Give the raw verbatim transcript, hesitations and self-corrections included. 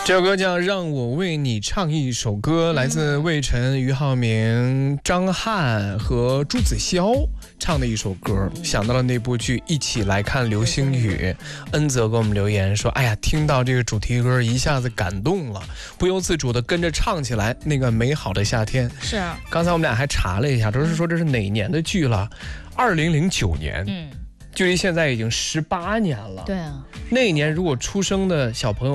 这首歌叫《让我为你唱一首歌》，来自魏晨、俞灏明、张翰和朱子骁唱的一首歌。想到了那部剧《一起来看流星雨》，恩泽给我们留言说：“哎呀，听到这个主题歌一下子感动了，不由自主的跟着唱起来。那个美好的夏天。” 是啊， 刚才我们俩还查了一下，都是说这是哪年的剧了？二零零九年。嗯。距离现在已经十八年了。 对啊， 那一年如果出生的小朋友